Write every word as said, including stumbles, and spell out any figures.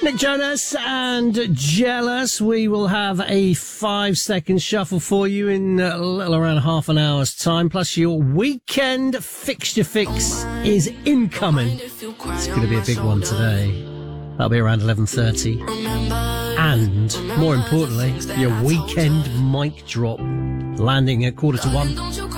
Nick Jonas and Jealous. We will have a five-second shuffle for you in a little around half an hour's time. Plus, your weekend fixture fix is incoming. It's going to be a big one today. That'll be around eleven thirty. And, more importantly, your weekend mic drop landing at quarter to one.